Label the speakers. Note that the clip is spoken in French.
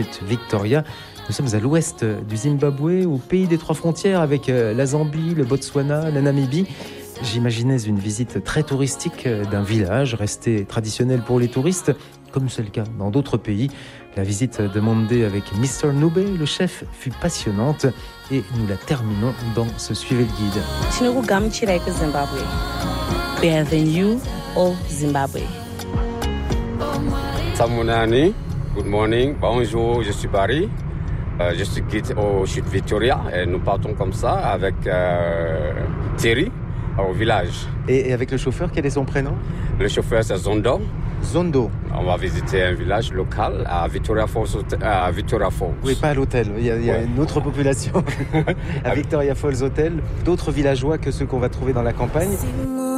Speaker 1: Mount Victoria. Nous sommes à l'ouest du Zimbabwe, au pays des trois frontières avec la Zambie, le Botswana, la Namibie. J'imaginais une visite très touristique d'un village resté traditionnel pour les touristes, comme c'est le cas dans d'autres pays. La visite demandée avec Mr. Nube, le chef, fut passionnante et nous la terminons dans ce Suivez le guide.
Speaker 2: Zimbabwe. Bienvenue au Zimbabwe.
Speaker 3: Samunani, good morning, bonjour, je suis Barry. Je suis guide au Chute Victoria et nous partons comme ça avec Thierry au village.
Speaker 1: Et avec le chauffeur, quel est son prénom ?
Speaker 3: Le chauffeur c'est Zondo.
Speaker 1: Zondo.
Speaker 3: On va visiter un village local à Victoria Falls.
Speaker 1: Oui, pas à l'hôtel. Il y a une autre population à Victoria Falls Hotel. D'autres villageois que ceux qu'on va trouver dans la campagne.